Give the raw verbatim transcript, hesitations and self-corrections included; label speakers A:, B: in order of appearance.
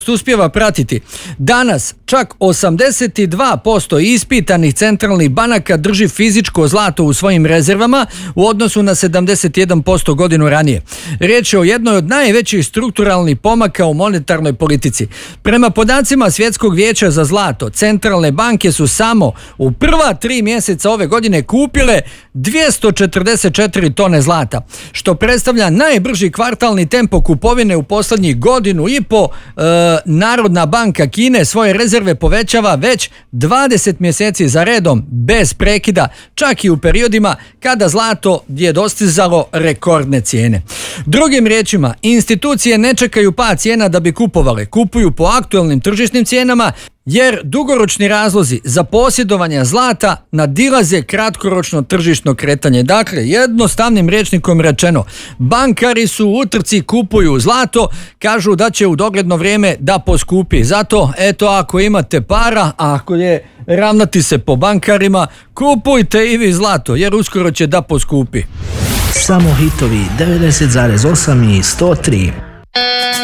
A: uspijeva pratiti. Danas čak osamdeset dva posto ispitanih centralnih banaka drži fizičko zlato u svojim rezervama u odnosu na sedamdeset jedan posto godinu ranije. Riječ je o jednoj od najvećih strukturalnih pomaka u monetarnoj politici. Prema podacima Svjetskog vijeća za zlato, centralne banke su samo u prva tri mjeseca ove godine kupile dvjesto četrdeset četiri tone zlata, što predstavlja najbrži kvartalni tempo kupovine u posljednjih godinu i po. E, Narodna banka Kine svoje rezerve povećava već dvadeset mjeseci za redom bez prekida, čak i u periodima kada zlato je dostizalo rekordne cijene. Drugim riječima, institucije ne čekaju pad cijena da bi kupovale, kupuju po aktualnim tržišnim cijenama, jer dugoročni razlozi za posjedovanje zlata nadilaze kratkoročno tržišno kretanje. Dakle, jednostavnim rječnikom rečeno, bankari su u utrci, kupuju zlato, kažu da će u dogledno vrijeme da poskupi. Zato, eto, ako imate para, a ako je ravnati se po bankarima, kupujte i vi zlato, jer uskoro će da poskupi.
B: Samo hitovi devedeset zarez osam i sto tri.